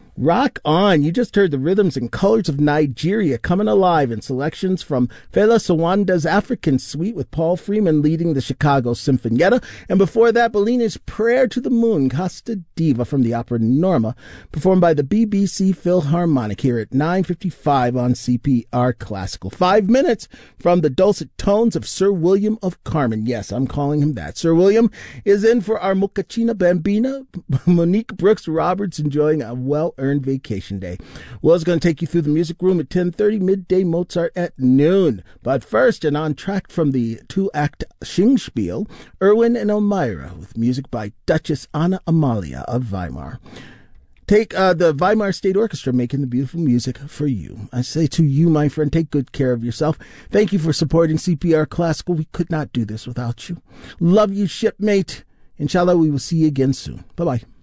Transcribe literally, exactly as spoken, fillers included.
Rock on. You just heard the rhythms and colors of Nigeria coming alive in selections from Fela Sawanda's African Suite with Paul Freeman leading the Chicago Sinfonietta. And before that, Bellini's Prayer to the Moon, Costa Diva from the opera Norma, performed by the B B C Philharmonic here at nine fifty-five on C P R Classical. Five minutes from the dulcet tones of Sir William of Carmen. Yes, I'm calling him that. Sir William is in for our Mucachina Bambina. Monique Brooks Roberts enjoying a well-earned vacation day. Will's going to take you through the music room at ten thirty, midday Mozart at noon. But first, an entr'acte from the two-act Singspiel, Erwin and Elmira, with music by Duchess Anna Amalia of Weimar. Take uh, the Weimar State Orchestra making the beautiful music for you. I say to you, my friend, take good care of yourself. Thank you for supporting C P R Classical. We could not do this without you. Love you, shipmate. Inshallah, we will see you again soon. Bye-bye.